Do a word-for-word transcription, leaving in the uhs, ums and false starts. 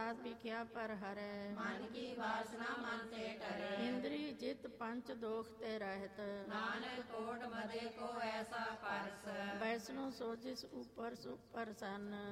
प्रसाद भिख्या पर हरै। मन की वासना मन ते टरे। इंद्री जित पंच दोख ते रहत। नानक कोट मदे को ऐसा परस। वैष्णो सोजिस ऊपर सुपर सन।